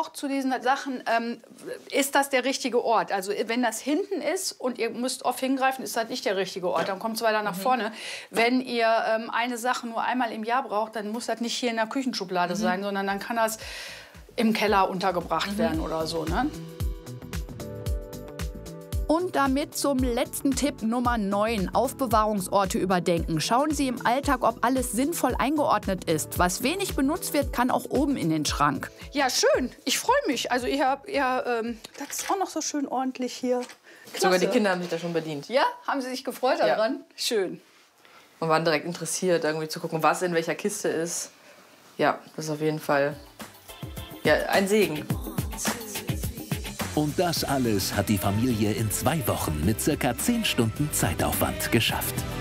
auch zu diesen Sachen, ist das der richtige Ort? Also wenn das hinten ist und ihr müsst oft hingreifen, ist das nicht der richtige Ort. Dann kommt es weiter nach vorne. Wenn ihr eine Sache nur einmal im Jahr braucht, dann muss das nicht hier in der Küchenschublade sein, sondern dann kann das im Keller untergebracht werden oder so. Ne? Und damit zum letzten Tipp Nummer 9, Aufbewahrungsorte überdenken. Schauen Sie im Alltag, ob alles sinnvoll eingeordnet ist. Was wenig benutzt wird, kann auch oben in den Schrank. Ja, schön. Ich freue mich. Also das ist auch noch so schön ordentlich hier. Klasse. Sogar die Kinder haben sich da schon bedient. Ja? Haben sie sich gefreut daran? Schön. Und waren direkt interessiert, irgendwie zu gucken, was in welcher Kiste ist. Ja, das ist auf jeden Fall ein Segen. Und das alles hat die Familie in 2 Wochen mit ca. 10 Stunden Zeitaufwand geschafft.